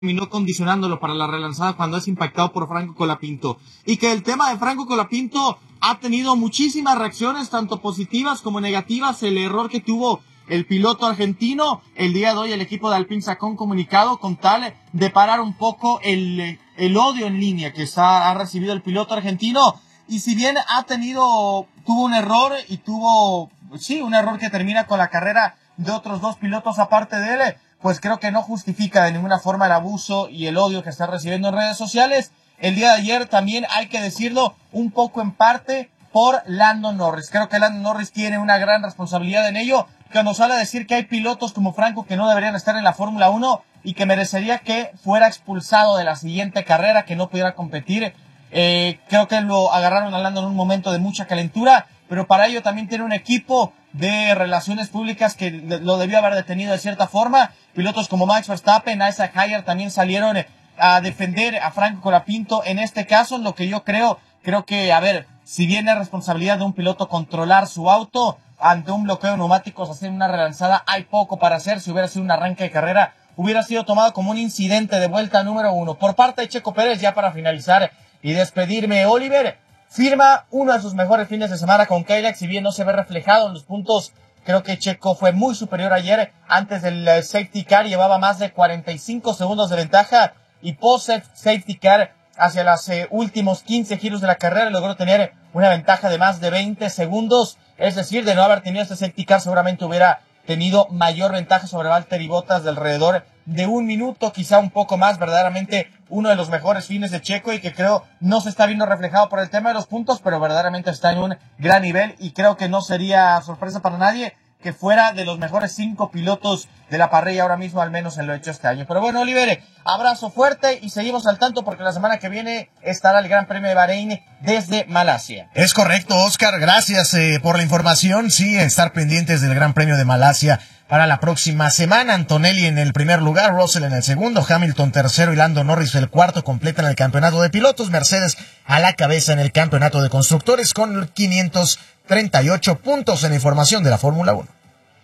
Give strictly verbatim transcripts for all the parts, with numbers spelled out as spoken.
terminó condicionándolo para la relanzada cuando es impactado por Franco Colapinto. Y que el tema de Franco Colapinto ha tenido muchísimas reacciones, tanto positivas como negativas. El error que tuvo el piloto argentino, el día de hoy el equipo de Alpine sacó un comunicado con tal de parar un poco el, el odio en línea que está, ha recibido el piloto argentino. Y si bien ha tenido, tuvo un error y tuvo, sí, un error que termina con la carrera de otros dos pilotos aparte de él, pues creo que no justifica de ninguna forma el abuso y el odio que está recibiendo en redes sociales. El día de ayer también, hay que decirlo, un poco en parte por Lando Norris. Creo que Lando Norris tiene una gran responsabilidad en ello, que nos sale a decir que hay pilotos como Franco que no deberían estar en la Fórmula uno y que merecería que fuera expulsado de la siguiente carrera, que no pudiera competir. Eh, creo que lo agarraron a Lando en un momento de mucha calentura, pero para ello también tiene un equipo de relaciones públicas que lo debió haber detenido de cierta forma. Pilotos como Max Verstappen, Isaac Hayter también salieron a defender a Franco Colapinto en este caso. En lo que yo creo, creo que, a ver, si bien es responsabilidad de un piloto controlar su auto, ante un bloqueo de neumáticos, hacer una relanzada, hay poco para hacer. Si hubiera sido un arranque de carrera, hubiera sido tomado como un incidente de vuelta número uno. Por parte de Checo Pérez, ya para finalizar y despedirme, Oliver firma uno de sus mejores fines de semana con Cadillac. Si bien no se ve reflejado en los puntos, creo que Checo fue muy superior ayer. Antes del safety car llevaba más de cuarenta y cinco segundos de ventaja, y post safety car hacia los eh, últimos quince giros de la carrera logró tener una ventaja de más de veinte segundos. Es decir, de no haber tenido este safety car seguramente hubiera tenido mayor ventaja sobre Valtteri Bottas de alrededor de un minuto, quizá un poco más. Verdaderamente uno de los mejores fines de Checo, y que creo no se está viendo reflejado por el tema de los puntos, pero verdaderamente está en un gran nivel, y creo que no sería sorpresa para nadie que fuera de los mejores cinco pilotos de la parrilla ahora mismo, al menos en lo hecho este año. Pero bueno, Oliver, abrazo fuerte y seguimos al tanto, porque la semana que viene estará el Gran Premio de Bahrein desde Malasia. Es correcto, Oscar, gracias eh, por la información. Sí, estar pendientes del Gran Premio de Malasia para la próxima semana. Antonelli en el primer lugar, Russell en el segundo, Hamilton tercero y Lando Norris el cuarto completan el campeonato de pilotos. Mercedes a la cabeza en el campeonato de constructores con quinientos treinta y ocho puntos en la información de la Fórmula uno.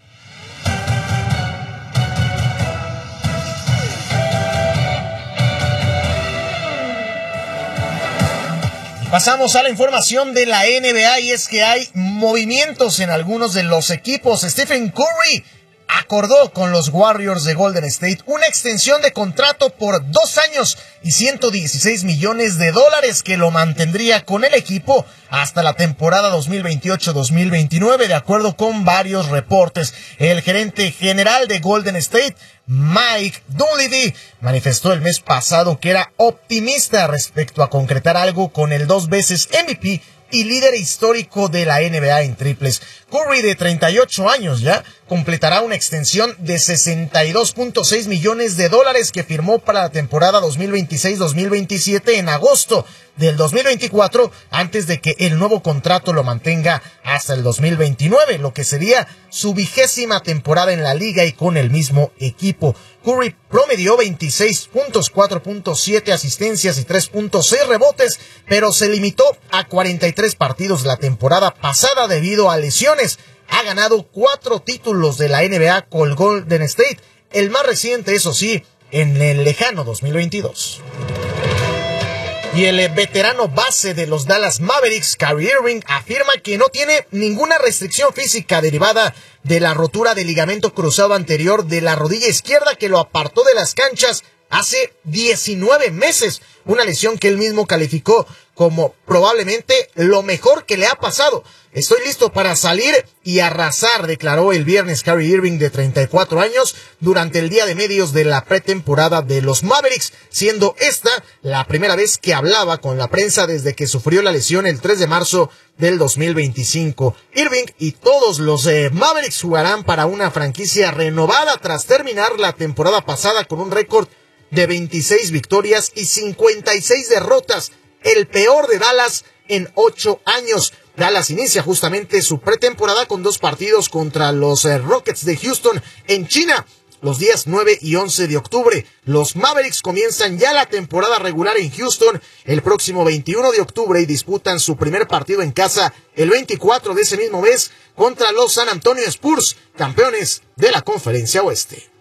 Pasamos a la información de la N B A, y es que hay movimientos en algunos de los equipos. Stephen Curry acordó con los Warriors de Golden State una extensión de contrato por dos años y ciento dieciséis millones de dólares que lo mantendría con el equipo hasta la temporada dos mil veintiocho dos mil veintinueve, de acuerdo con varios reportes. El gerente general de Golden State, Mike Dunleavy, manifestó el mes pasado que era optimista respecto a concretar algo con el dos veces M V P y líder histórico de la N B A en triples. Curry, de treinta y ocho años ya, completará una extensión de sesenta y dos punto seis millones de dólares que firmó para la temporada dos mil veintiséis dos mil veintisiete en agosto del dos mil veinticuatro, antes de que el nuevo contrato lo mantenga hasta el dos mil veintinueve, lo que sería su vigésima temporada en la liga y con el mismo equipo. Curry promedió veintiséis puntos, cuatro punto siete asistencias y tres punto seis rebotes, pero se limitó a cuarenta y tres partidos la temporada pasada debido a lesiones. Ha ganado cuatro títulos de la N B A con Golden State, el más reciente, eso sí, en el lejano dos mil veintidós. Y el veterano base de los Dallas Mavericks, Kyrie Irving, afirma que no tiene ninguna restricción física derivada de la rotura del ligamento cruzado anterior de la rodilla izquierda que lo apartó de las canchas hace diecinueve meses, una lesión que él mismo calificó como probablemente lo mejor que le ha pasado. Estoy listo para salir y arrasar, declaró el viernes Kyrie Irving, de treinta y cuatro años, durante el día de medios de la pretemporada de los Mavericks, siendo esta la primera vez que hablaba con la prensa desde que sufrió la lesión el tres de marzo del dos mil veinticinco. Irving y todos los eh, Mavericks jugarán para una franquicia renovada tras terminar la temporada pasada con un récord de veintiséis victorias y cincuenta y seis derrotas, el peor de Dallas en ocho años. Dallas inicia justamente su pretemporada con dos partidos contra los eh, Rockets de Houston en China, los días nueve y once de octubre. Los Mavericks comienzan ya la temporada regular en Houston el próximo veintiuno de octubre y disputan su primer partido en casa el veinticuatro de ese mismo mes contra los San Antonio Spurs, campeones de la Conferencia Oeste.